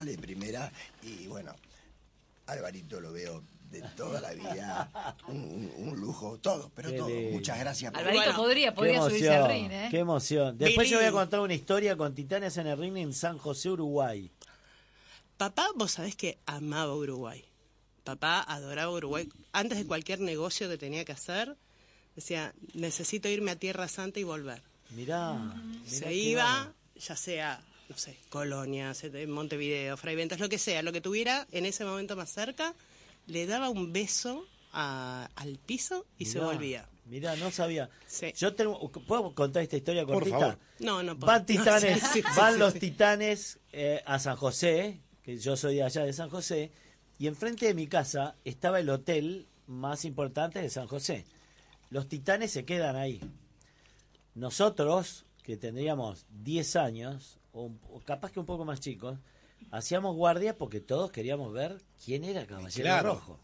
de primera. Y bueno, Alvarito lo veo de toda la vida, un lujo, todo, pero todo. Muchas gracias. Alvarito podría subirse al ring, ¿eh? Qué emoción. Después yo voy a contar una historia con Titanes en el ring en San José, Uruguay. Papá, vos sabés que amaba Uruguay. Papá adoraba Uruguay. Antes de cualquier negocio que tenía que hacer, decía, necesito irme a Tierra Santa y volver. Mirá se iba, ya sea, no sé, Colonia, Montevideo, Fray Ventas, lo que sea, lo que tuviera en ese momento más cerca, le daba un beso al piso y se volvía. Mirá, no sabía. Sí. ¿Puedo contar esta historia cortita? Por favor. No puedo. Van Titanes, los Titanes a San José, que yo soy de allá de San José, y enfrente de mi casa estaba el hotel más importante de San José. Los Titanes se quedan ahí. Nosotros, que tendríamos 10 años, o capaz que un poco más chicos, hacíamos guardia porque todos queríamos ver quién era Caballero Rojo.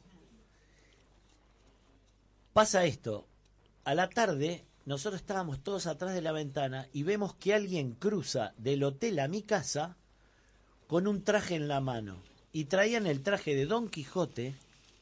Pasa esto, a la tarde nosotros estábamos todos atrás de la ventana y vemos que alguien cruza del hotel a mi casa con un traje en la mano. Y traían el traje de Don Quijote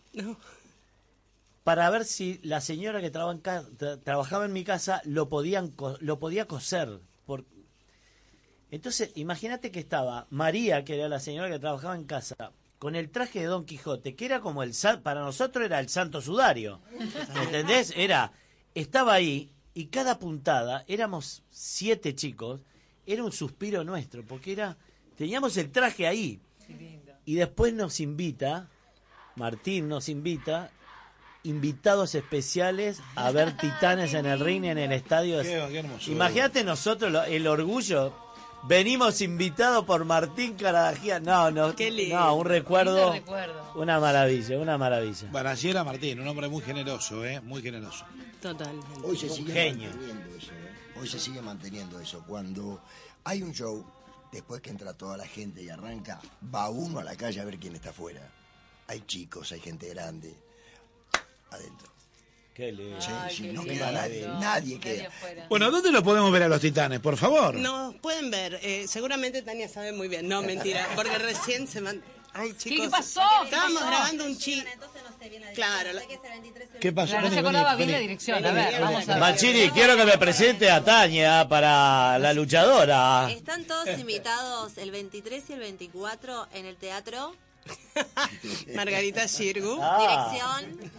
para ver si la señora que trabajaba en mi casa lo podía coser. Entonces, imagínate que estaba María, que era la señora que trabajaba en casa, con el traje de Don Quijote, que era como para nosotros era el santo sudario. ¿Entendés? Estaba ahí y cada puntada, éramos 7 chicos, era un suspiro nuestro, porque teníamos el traje ahí. Y después Martín nos invita, invitados especiales a ver Titanes en el ring en el estadio. Qué hermoso. Imagínate nosotros el orgullo. Venimos invitados por Martín Caradagian. Qué lindo. No, un recuerdo. Lindo recuerdo. Una maravilla. Bueno, así era Martín, un hombre muy generoso, muy generoso. Totalmente. Hoy se sigue genio. manteniendo eso, Hoy se sigue manteniendo eso. Cuando hay un show, después que entra toda la gente y arranca, va uno a la calle a ver quién está afuera. Hay chicos, hay gente grande. Adentro. Qué lindo. Sí, no queda nadie queda. Bueno, ¿dónde lo podemos ver a los Titanes, por favor? Nos pueden ver, seguramente Tania sabe muy bien. No, mentira, porque recién se man... Ay, chicos. ¿Qué pasó? Estábamos grabando un chiste. Entonces no sé bien la Claro. ¿Qué pasó? Claro, no se acordaba bien la dirección. A ver, vamos a ver. Machiri, quiero que me presente a Tania para la luchadora. Están todos invitados el 23 y el 24 en el teatro. Margarita Xirgu. Dirección.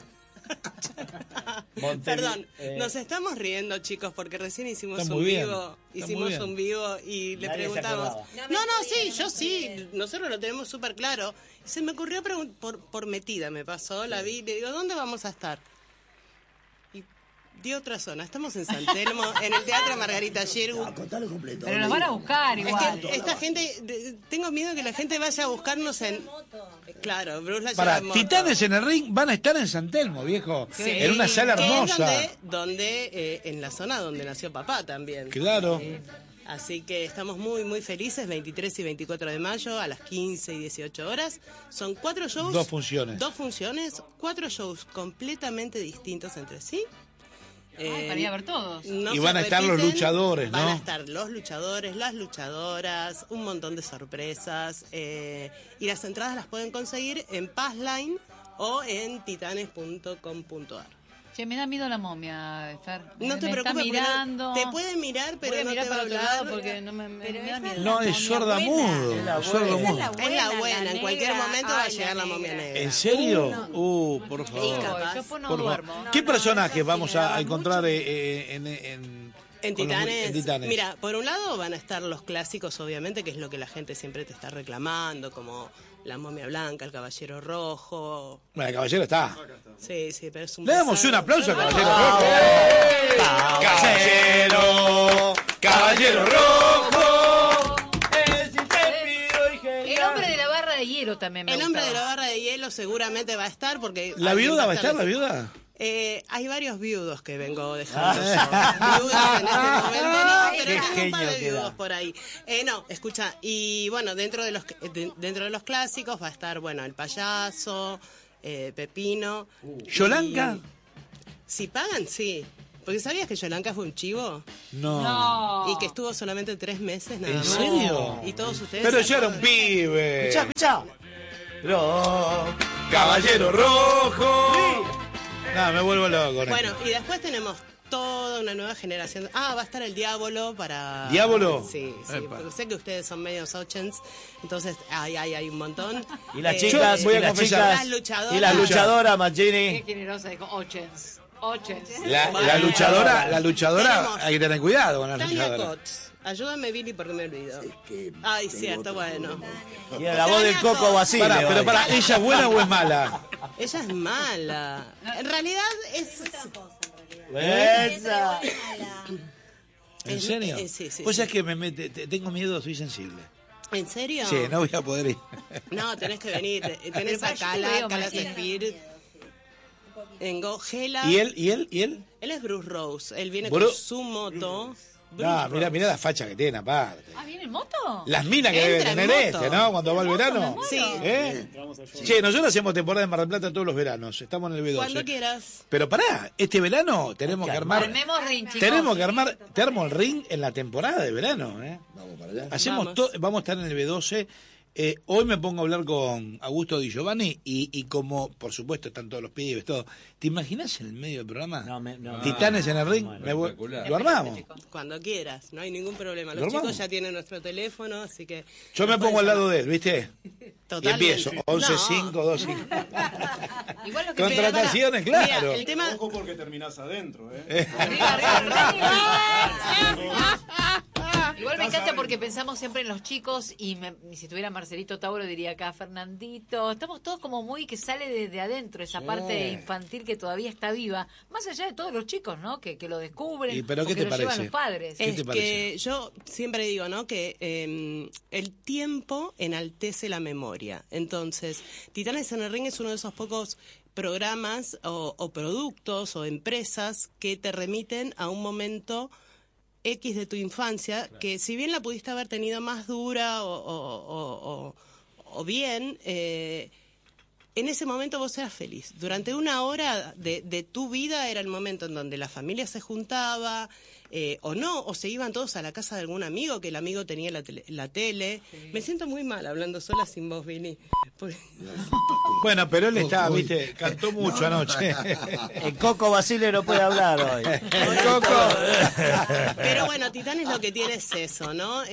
Perdón, nos estamos riendo, chicos, porque recién hicimos Está un muy bien, vivo. está muy bien. Un vivo y le Nadie se preguntamos. acordaba. Yo sí, nosotros lo tenemos súper claro. Se me ocurrió por metida, me pasó, la vi, le digo, ¿dónde vamos a estar? Y de otra zona, estamos en San Telmo, en el Teatro Margarita Xirgu. Contalo completo. Pero nos van a buscar igual. Es que esta gente, tengo miedo de que la gente vaya a buscarnos en... Claro, Bruce la Para lleva en moto. Titanes en el ring van a estar en San Telmo, viejo. Sí, en una sala que es hermosa. donde en la zona donde nació papá también. Claro. Así que estamos muy, muy felices, 23 y 24 de mayo a las 15 y 18 horas. Son 4 shows. 2 funciones. 2 funciones, 4 shows completamente distintos entre sí. Para ir a ver todos. No Y se van a estar los repiten, luchadores, ¿no? Van a estar los luchadores, las luchadoras, un montón de sorpresas. Y las entradas las pueden conseguir en Passline o en titanes.com.ar. Che, me da miedo la momia, Fer. No te me está preocupes, mirando. te puede mirar, pero Voy a no mirar te va a para otro hablar. lado porque me da miedo. No, es sorda mudo. Es la Es sordo buena. mudo. Es la buena, en cualquier momento va a llegar la momia negra. ¿En serio? Por favor. Incapaz. Yo pues no Por favor. duermo. ¿Qué personajes vamos a encontrar en En con los- Titanes, en Titanes? mira, por un lado van a estar los clásicos, obviamente, que es lo que la gente siempre te está reclamando, como la momia blanca, el caballero rojo. Bueno, el caballero está. Sí, pero es un Le damos pesado. un aplauso al caballero rojo. Caballero, caballero rojo. El hombre de la barra de hielo también me El hombre gustaba. de la barra de hielo seguramente va a estar porque... ¿La alguien viuda va a estar, la reci- viuda? Hay varios viudos que vengo dejando yo. Viudas en este momento no, pero Qué tengo un par de genio que viudos da. por ahí. No, escucha, y bueno, dentro de los clásicos va a estar, bueno, el payaso, Pepino. ¿Yolanka? Si pagan, sí. Porque ¿sabías que Yolanka fue un chivo? No. Y que estuvo solamente 3 meses nada ¿En más. serio? Y todos ustedes... Pero se yo era un acuerdan. pibe. Escuchá. Caballero rojo. No, me vuelvo loco con Bueno, esto. y después tenemos toda una nueva generación. Va a estar el Diablo para... ¿Diablo? Sí, Epa. porque sé que ustedes son medios ochens, entonces hay un montón. Y las Eh, chicas, yo voy a y las confesar. chicas, Las luchadoras. y las luchadoras, Qué Machini. generosa, dijo Ochens. Ochens. La Bueno, luchadora, tenemos hay que tener cuidado con la Tania luchadora. Coates. Ayúdame, Billy, porque me olvido. que Ay, tengo cierto, otro bueno. problema. Y la voz del Coco Basile. Pará, pero hoy. para, ¿ella es buena o es mala? Ella es mala. En realidad es... Esa. ¿En serio? Sí, sí. Pues sí. es que tengo miedo, soy sensible. ¿En serio? Sí, no voy a poder ir. No, tenés que venir. Tenés Pero a yo te veo, Cala Martina. Zafir, en Gela. ¿Y él? Él es Bruce Rose. Él viene Bru- con su moto. Bruce No, Rose. mirá la facha que tiene aparte. ¿Viene en moto? Las minas que debe Entra en tener moto. ¿no? Cuando va al verano. me muero. Sí, ¿Eh? Che, nosotros hacemos temporada en Mar del Plata todos los veranos. Estamos en el B12. cuando quieras. Pero pará, este verano tenemos que armar. Armemos ring, chicos. Tenemos que armar. Te armo el ring en la temporada de verano, ¿eh? Vamos para allá. Hacemos Vamos. vamos a estar en el B12. Hoy me pongo a hablar con Augusto Di Giovanni y como, por supuesto, están todos los pibes, todo. ¿Te imaginas en el medio del programa? No. Titanes en el ring. Espectacular. Lo armamos. Cuando quieras. No hay ningún problema. ¿Lo Los armamos? chicos ya tienen nuestro teléfono, así que... Yo me nos pongo al pueden lado llamar. de él, ¿viste? Y Totalmente. empiezo. 11-5, 2-5. Igual lo que Contrataciones, Mira, claro. el tema... Ojo porque terminás adentro, ¿eh? Igual me encanta porque pensamos siempre en los chicos y si estuviera Marcelito Tauro diría acá Fernandito. Estamos todos como muy que sale desde adentro esa parte infantil que todavía está viva. Más allá de todos los chicos, ¿no? Que lo descubren. ¿Y pero o qué que te lo llevan parece? los padres. ¿Qué Es te parece? que yo siempre digo, ¿no? Que el tiempo enaltece la memoria. Entonces, Titanes en el Ring es uno de esos pocos programas o productos o empresas que te remiten a un momento X de tu infancia, que si bien la pudiste haber tenido más dura o bien, en ese momento vos eras feliz. Durante una hora de tu vida era el momento en donde la familia se juntaba, o no, o se iban todos a la casa de algún amigo, que el amigo tenía la tele. Me siento muy mal hablando sola sin vos, Vini. Porque- Bueno, pero él está, viste, cantó mucho anoche. El Coco Basile no puede hablar hoy. El Coco. Pero bueno, Titanes lo que tiene es eso, ¿no?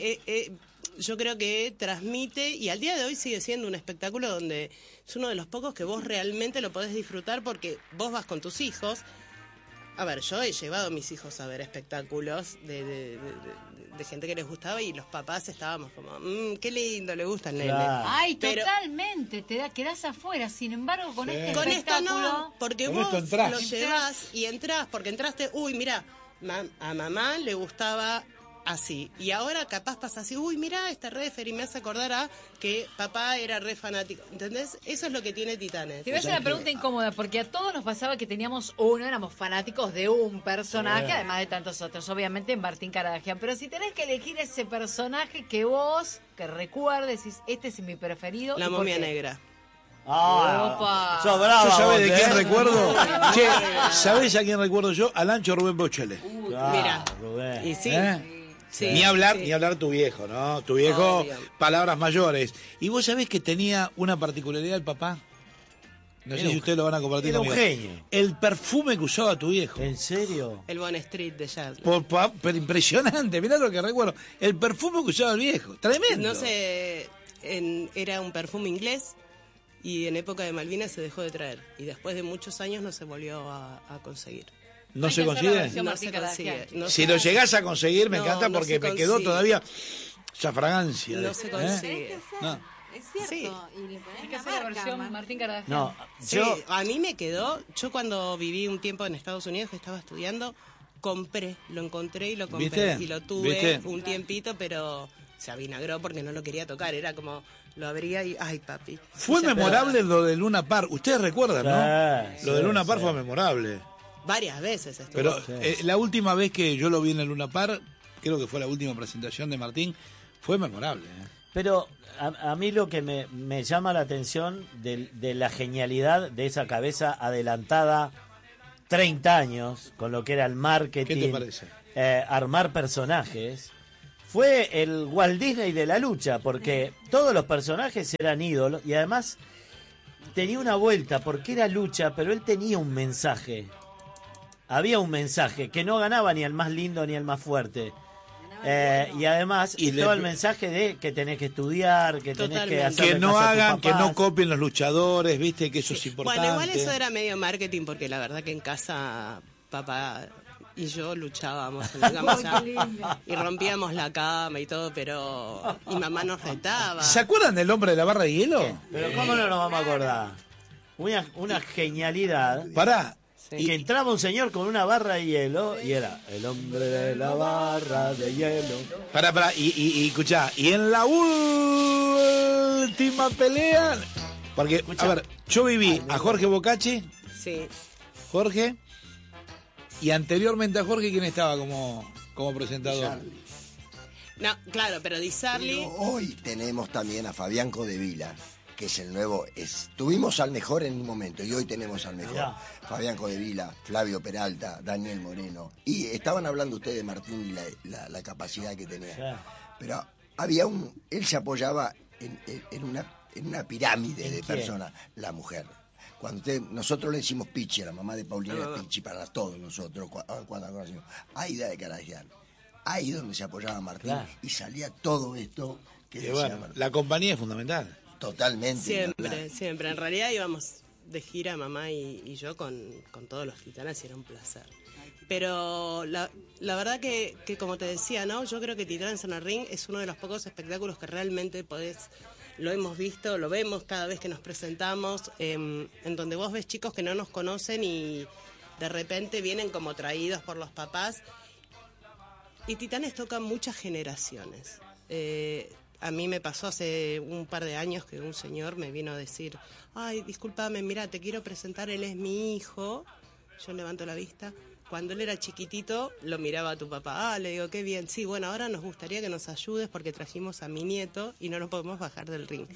Yo creo que transmite, y al día de hoy sigue siendo un espectáculo donde es uno de los pocos que vos realmente lo podés disfrutar porque vos vas con tus hijos. A ver, yo he llevado a mis hijos a ver espectáculos de gente que les gustaba y los papás estábamos como, qué lindo, le gusta el nene. Claro. Ay, Pero- totalmente, quedás afuera. Sin embargo, con este Con esto espectáculo... no, porque Con vos esto entrás. lo llevas y entrás, porque entraste, uy, mira, a mamá le gustaba así, y ahora capaz pasa así, uy, mira, esta refer y me hace acordar a que papá era re fanático, ¿entendés? Eso es lo que tiene Titanes. Te voy a hacer una pregunta incómoda, porque a todos nos pasaba que teníamos éramos fanáticos de un personaje, además de tantos otros, obviamente Martín Caradagian, pero si tenés que elegir ese personaje que vos, que recuerdes, decís, este es mi preferido. La ¿y por momia qué? Ah, negra. Opa. sos brava, ¿Yo sabés vos, de quién ¿eh? recuerdo? Che, ¿sabés a quién recuerdo yo? Al ancho Rubén Bochele. Mira. Rubén. Y sí, sí, Ni hablar tu viejo, ¿no? Tu viejo, Obvio. palabras mayores. Y vos sabés que tenía una particularidad el papá. No sé Era si un- ustedes lo van a compartir era un conmigo. genio. El perfume que usaba tu viejo. ¿En serio? el Bond Street de Jazz. Pero impresionante, mirá lo que recuerdo. El perfume que usaba el viejo. Tremendo. No sé, era un perfume inglés y en época de Malvinas se dejó de traer y después de muchos años no se volvió a conseguir. ¿No Hay se que hacer la consigue? versión No Martín se Caradagian, consigue. chicos. No Si se- lo llegás a conseguir, me No, encanta no porque se me quedó consigue. todavía esa fragancia. No se consigue. No. Es cierto. Sí. Y le pones Hay que la hacer la marca, versión man. Martín Caradagian. No, Sí, yo... a mí me quedó, yo cuando viví un tiempo en Estados Unidos que estaba estudiando, lo encontré y lo compré. ¿Viste? Y lo tuve ¿Viste? un tiempito, pero se avinagró porque no lo quería tocar. Era como, lo abría y, ay, papi. Fue O sea, memorable lo de Luna Park. Ustedes recuerdan, ¿no? Sí, Lo de sí, Luna Park sí. fue memorable. Varias veces estuvo. Pero Sí. la última vez que yo lo vi en el Luna Park, creo que fue la última presentación de Martín, fue memorable. ¿eh? Pero a mí lo que me llama la atención de la genialidad de esa cabeza adelantada 30 años, con lo que era el marketing, ¿Qué te parece? Armar personajes, fue el Walt Disney de la lucha, porque todos los personajes eran ídolos y además tenía una vuelta, porque era lucha, pero él tenía un mensaje. Había un mensaje que no ganaba ni el más lindo ni el más fuerte. Y además estaba el mensaje de que tenés que estudiar, que tenés que hacer que no hagan, que no copien los luchadores, viste que eso es importante. Bueno, igual eso era medio marketing, porque la verdad que en casa papá y yo luchábamos en la cama y rompíamos la cama y todo, pero y mamá nos retaba. ¿Se acuerdan del hombre de la barra de hielo? Pero cómo no nos vamos a acordar. Una genialidad. Pará. Y que entraba un señor con una barra de hielo y era el hombre de la barra de hielo. Pará, y escuchá, y en la última pelea, porque, Escuchá. a ver, yo viví a Jorge Bocacci, Sí. Jorge, y anteriormente a Jorge, ¿quién estaba como presentador? No, claro, pero Di Sarli, Pero hoy tenemos también a Fabián Codevila, que es el nuevo. Tuvimos al mejor en un momento y hoy tenemos al mejor. Mirá. Fabián Codevila, Flavio Peralta, Daniel Moreno. Y estaban hablando ustedes de Martín y la capacidad que tenía. Sí. Pero había él se apoyaba en una pirámide ¿En de quién? personas, la mujer. Nosotros le decimos Pichi, a la mamá de Paulina Pichi, para todos nosotros, cuando conocimos. Aida de Caragian. Ahí donde se apoyaba Martín, Claro. y salía todo esto que Y decía bueno, Martín. la compañía es fundamental. Totalmente. siempre, siempre. En realidad íbamos de gira mamá y yo con todos los Titanes y era un placer. Pero la verdad que como te decía, ¿no? Yo creo que Titanes en el Ring es uno de los pocos espectáculos que realmente lo hemos visto, lo vemos cada vez que nos presentamos, en donde vos ves chicos que no nos conocen y de repente vienen como traídos por los papás. Y Titanes toca muchas generaciones. A mí me pasó hace un par de años que un señor me vino a decir, ay, discúlpame, mira, te quiero presentar, él es mi hijo. Yo levanto la vista. Cuando él era chiquitito, lo miraba a tu papá. Ah, le digo, qué bien. Sí, bueno, ahora nos gustaría que nos ayudes porque trajimos a mi nieto y no nos podemos bajar del ring.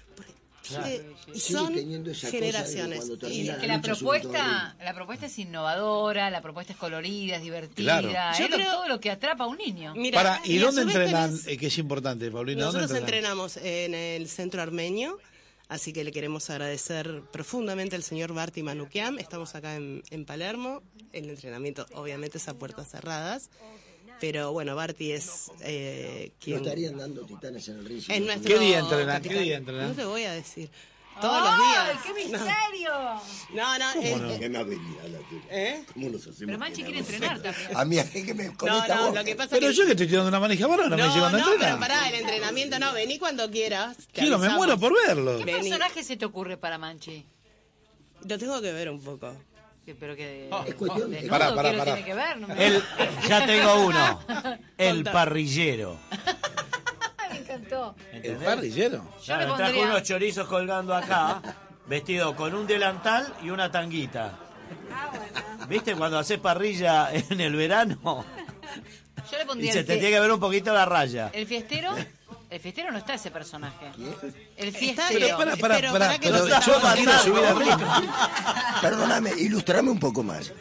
Y Sigue son teniendo esa cosa de que generaciones. cuando Y termina es que la la lucha sube todo propuesta es innovadora, la propuesta es colorida, es divertida, Claro. es Yo creo- todo lo que atrapa a un niño. Mira, ¿Y a dónde su vez entrenan? tenés- Que es importante, Paulina. ¿Dónde Nosotros entrenan? entrenamos en el centro armenio, así que le queremos agradecer profundamente al señor Barty Manukian. Estamos acá en Palermo. El entrenamiento obviamente es a puertas cerradas, pero bueno, Barty es No quien... estarían dando Titanes en el ring. Es nuestro ¿Qué día entrenan? capitán. ¿Qué día entrenan? No te voy a decir. Todos los días. ¡Ay, qué misterio! No, ¿Qué más venía la tuya? ¿Eh? ¿Cómo nos hacemos? Pero Manchi que quiere no? entrenar también. A mí, a que me con No, esta no, voz. lo que pasa Pero que... yo que estoy tirando una manija ahora, no me llevan a no, entrenar. pero pará, el entrenamiento no, vení cuando quieras. te Quiero, me avisamos. muero por verlo. ¿Qué Vení. personaje se te ocurre para Manchi? Lo tengo que ver un poco. Pero que Es cuestión de- desnudo, Pará, ¿qué lo pará. tiene que ver? No me... Ya tengo uno. El parrillero. me encantó. ¿El parrillero? Yo le Me trajo pondría... unos chorizos colgando acá, vestido con un delantal y una tanguita. ¿Viste cuando haces parrilla en el verano? Yo le Y pondría se te tiene que ver un poquito la raya. el fiestero. El fiestero no está ese personaje. El Está fiestero. bien. Pará, Pero para que pero no yo se no quiero subir al ring. Perdóname, ilustrame un poco más.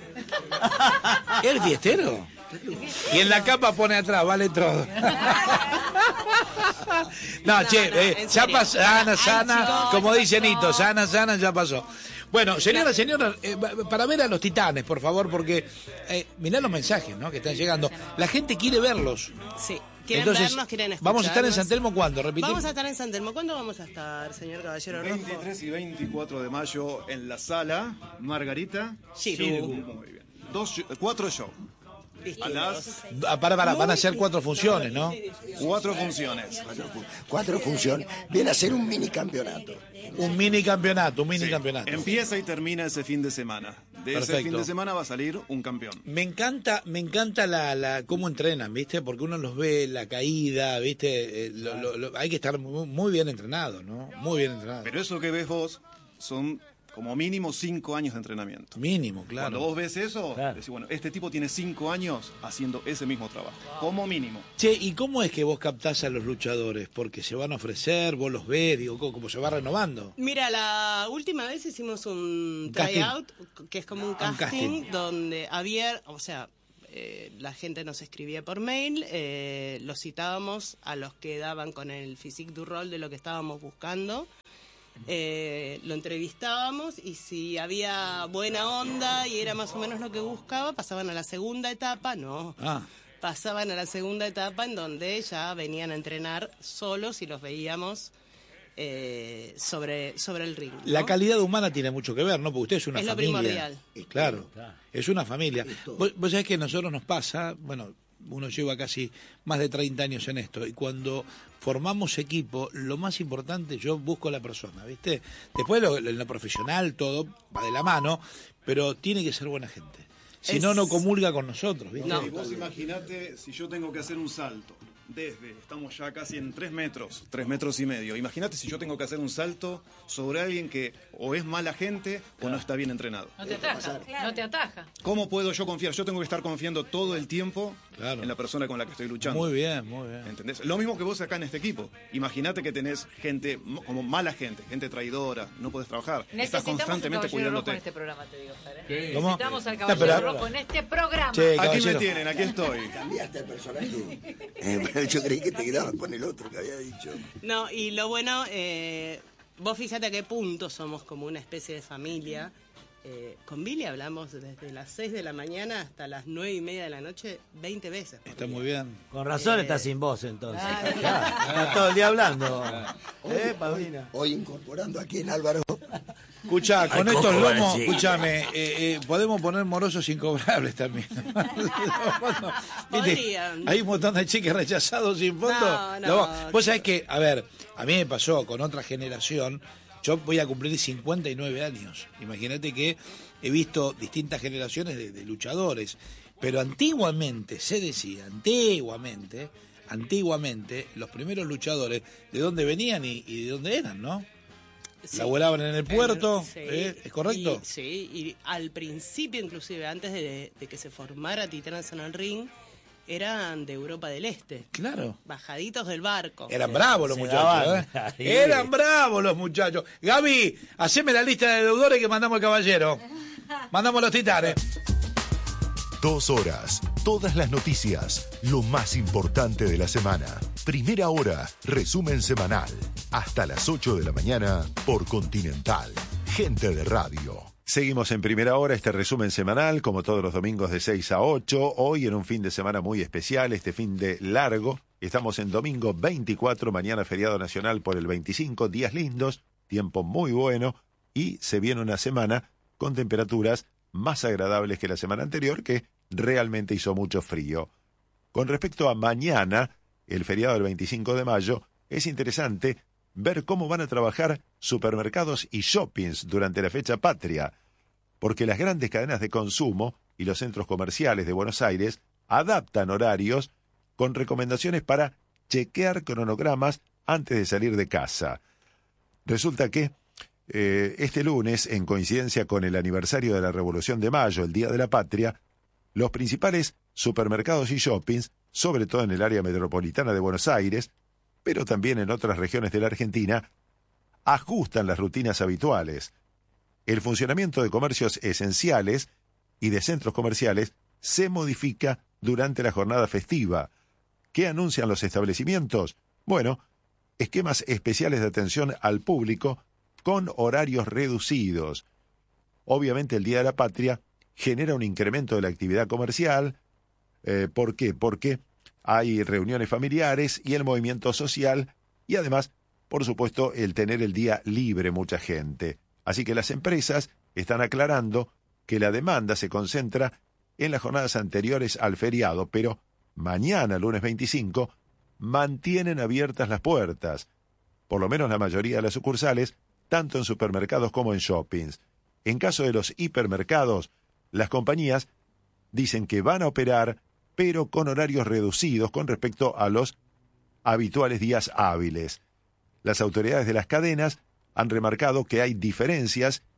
¿El fiestero? Y en la capa pone atrás, vale todo. No, che, en ya serio. pasó, sana, Ay, sana, chicos, como ya dice pasó. Nito, sana, ya pasó. Bueno, señora, para ver a los Titanes, por favor, porque mirá los mensajes, ¿no? Que están llegando. La gente quiere verlos. Sí. Quieren Entonces, vernos, quieren escucharnos. vamos a estar en San Telmo, ¿cuándo? Repetimos. Vamos a estar en San Telmo. ¿Cuándo vamos a estar, señor Caballero Rojo? 23 y 24 de mayo en la sala Margarita Giru. Muy bien. 4 shows. A las Van a ser 4 funciones, ¿no? 4 funciones. 4 funciones. Viene a ser un mini campeonato. Un mini campeonato, Sí. Empieza y termina ese fin de semana. De ese Perfecto. fin de semana va a salir un campeón. Me encanta la cómo entrenan, ¿viste? Porque uno los ve, la caída, ¿viste? Hay que estar muy bien entrenado, ¿no? Muy bien entrenado. Pero eso que ves vos son como mínimo 5 años de entrenamiento. Mínimo, claro. Cuando vos ves eso, Claro. decís, bueno, este tipo tiene 5 años haciendo ese mismo trabajo, como mínimo. Che, ¿y cómo es que vos captás a los luchadores? Porque se van a ofrecer, vos los ves, digo, ¿cómo se va renovando? Mira, la última vez hicimos un casting. tryout, que es como un casting, casting. donde había, o sea, la gente nos escribía por mail, los citábamos a los que daban con el physique du rol de lo que estábamos buscando. Lo entrevistábamos y si había buena onda y era más o menos lo que buscaba, pasaban a la segunda etapa, pasaban a la segunda etapa en donde ya venían a entrenar solos y los veíamos sobre el ring, ¿no? La calidad humana tiene mucho que ver, ¿no? Porque usted es una Es lo familia. primordial. Claro, es una familia. Vos sabés que a nosotros nos pasa, bueno, uno lleva casi más de 30 años en esto, y cuando formamos equipo, lo más importante, yo busco a la persona, ¿viste? Después en lo profesional todo va de la mano, pero tiene que ser buena gente. Si no, no comulga con nosotros, ¿viste? No. Y vos imaginate si yo tengo que hacer un salto estamos ya casi en 3 metros, 3 metros y medio. Imagínate si yo tengo que hacer un salto sobre alguien que o es mala gente o no está bien entrenado. No te ataja, no te ataja. ¿Cómo puedo yo confiar? Yo tengo que estar confiando todo el tiempo Claro. en la persona con la que estoy luchando. Muy bien, muy bien. ¿Entendés? Lo mismo que vos acá en este equipo. Imagínate que tenés gente, como mala gente traidora, no podés trabajar. Estás Necesitamos constantemente un caballero rojo cuidándote. en este programa, te digo, Fer, ¿eh? ¿Cómo? Necesitamos al No, caballero pero- rojo en este programa. Che, Aquí me caballero. tienen, aquí estoy. Cambiaste el personaje. Yo creí que te quedabas con el otro que había dicho. No, y lo bueno, vos fíjate a qué punto somos como una especie de familia. Con Billy hablamos desde las 6 de la mañana hasta las 9:30 de la noche 20 veces. por Está día. muy bien. Con razón está sin voz entonces. Ah, Claro, está todo el día hablando. Paulina? Hoy incorporando aquí en Álvaro. Escuchá, con Ay, estos ¿cómo va a lomos, decir? escúchame, podemos poner morosos incobrables también. ¿Viste? Podrían. Hay un montón de cheques rechazados sin fondo. No, Vos sabés que, a ver, a mí me pasó con otra generación, yo voy a cumplir 59 años. Imagínate que he visto distintas generaciones de luchadores, pero antiguamente, se decía, antiguamente, los primeros luchadores, ¿de dónde venían y de dónde eran, no? Sí. Laburaban en el puerto, Sí. ¿es correcto? Sí, y al principio, inclusive, antes de que se formara Titanes en el Ring, eran de Europa del Este, Claro. bajaditos del barco. Eran bravos los Se muchachos, daban. ¿eh? Eran bravos los muchachos. Gaby, haceme la lista de deudores que mandamos al caballero. Mandamos los titanes. 2 horas, todas las noticias, lo más importante de la semana. Primera hora, resumen semanal. Hasta las 8 de la mañana por Continental. Gente de radio. Seguimos en Primera Hora, este resumen semanal, como todos los domingos de 6 a 8. Hoy en un fin de semana muy especial, este fin de largo. Estamos en domingo 24, mañana feriado nacional por el 25, días lindos, tiempo muy bueno y se viene una semana con temperaturas más agradables que la semana anterior, que realmente hizo mucho frío. Con respecto a mañana, el feriado del 25 de mayo, es interesante ver cómo van a trabajar supermercados y shoppings durante la fecha patria, porque las grandes cadenas de consumo y los centros comerciales de Buenos Aires adaptan horarios con recomendaciones para chequear cronogramas antes de salir de casa. Resulta que este lunes, en coincidencia con el aniversario de la Revolución de Mayo, el Día de la Patria, los principales supermercados y shoppings, sobre todo en el área metropolitana de Buenos Aires, pero también en otras regiones de la Argentina, ajustan las rutinas habituales. El funcionamiento de comercios esenciales y de centros comerciales se modifica durante la jornada festiva. ¿Qué anuncian los establecimientos? Bueno, esquemas especiales de atención al público con horarios reducidos. Obviamente el Día de la Patria genera un incremento de la actividad comercial. ¿Por qué? Porque hay reuniones familiares y el movimiento social y además, por supuesto, el tener el día libre mucha gente. Así que las empresas están aclarando que la demanda se concentra en las jornadas anteriores al feriado, pero mañana, lunes 25, mantienen abiertas las puertas, por lo menos la mayoría de las sucursales, tanto en supermercados como en shoppings. En caso de los hipermercados, las compañías dicen que van a operar, pero con horarios reducidos con respecto a los habituales días hábiles. Las autoridades de las cadenas han remarcado que hay diferencias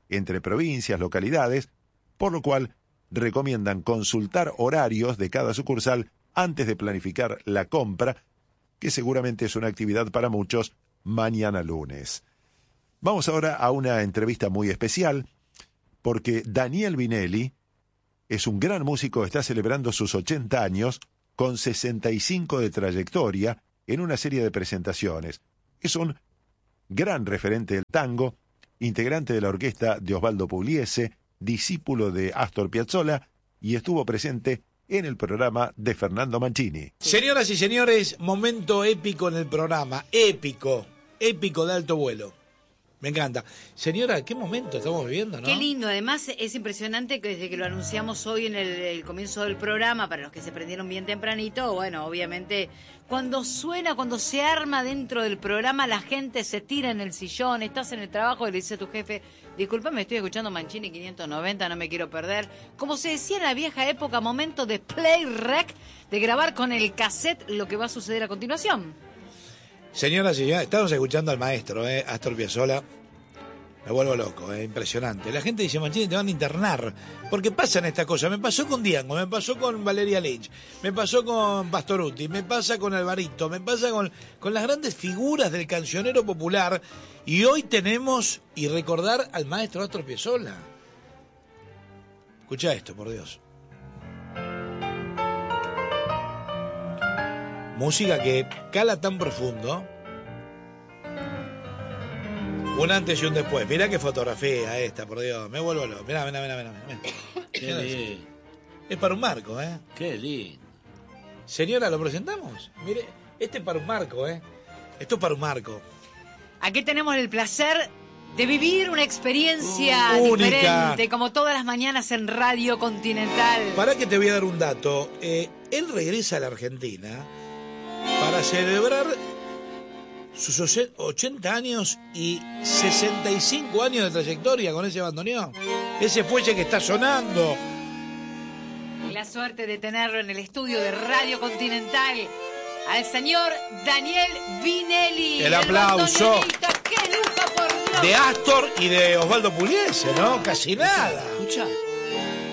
entre provincias, localidades, por lo cual recomiendan consultar horarios de cada sucursal antes de planificar la compra, que seguramente es una actividad para muchos mañana lunes. Vamos ahora a una entrevista muy especial, porque Daniel Vinelli es un gran músico, está celebrando sus 80 años con 65 de trayectoria en una serie de presentaciones. Es un gran referente del tango, integrante de la orquesta de Osvaldo Pugliese, discípulo de Astor Piazzolla, y estuvo presente en el programa de Fernando Mancini. Señoras y señores, momento épico en el programa, épico de alto vuelo. Me encanta. Señora, qué momento estamos viviendo, ¿no? Qué lindo. Además, es impresionante que desde que lo anunciamos hoy en el comienzo del programa, para los que se prendieron bien tempranito, bueno, obviamente, cuando suena, cuando se arma dentro del programa, la gente se tira en el sillón, estás en el trabajo y le dice a tu jefe, discúlpame, estoy escuchando Mancini 590, no me quiero perder. Como se decía en la vieja época, momento de play rec, de grabar con el cassette lo que va a suceder a continuación. Señoras y señores, estamos escuchando al maestro, Astor Piazzolla. Me vuelvo loco, impresionante. La gente dice, Mancini, te van a internar. Porque pasan estas cosas. Me pasó con Diango, me pasó con Valeria Lynch, me pasó con Pastorutti, me pasa con Alvarito, me pasa con las grandes figuras del cancionero popular. Y hoy tenemos, y recordar al maestro Astor Piazzolla. Escucha esto, por Dios. Música que cala tan profundo. Un antes y un después. Mirá qué fotografía esta, por Dios. Me vuelvo loco. Mirá. Qué lindo. Es para un marco, ¿eh? Qué lindo. Señora, ¿lo presentamos? Mire, este es para un marco, ¿eh? Esto es para un marco. Aquí tenemos el placer de vivir una experiencia única, diferente, como todas las mañanas en Radio Continental. Para que te voy a dar un dato. Él regresa a la Argentina para celebrar sus 80 años y 65 años de trayectoria con ese bandoneón. Ese fuelle que está sonando. Y la suerte de tenerlo en el estudio de Radio Continental, al señor Daniel Vinelli. El aplauso. ¡Qué lujo, por Dios! De Astor y de Osvaldo Pugliese, ¿no? Casi nada. Escucha.